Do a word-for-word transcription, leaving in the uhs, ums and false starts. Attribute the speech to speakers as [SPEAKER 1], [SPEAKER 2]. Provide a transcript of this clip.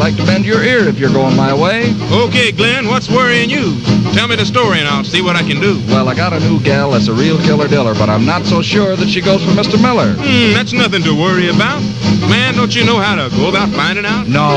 [SPEAKER 1] like to bend your ear if you're going my way.
[SPEAKER 2] Okay, Glenn, what's worrying you? Tell me the story and I'll see what I can do.
[SPEAKER 1] Well, I got a new gal that's a real killer diller, but I'm not so sure that she goes for Mister Miller.
[SPEAKER 2] Hmm, that's nothing to worry about. Man, don't you know how to go about finding out?
[SPEAKER 1] No.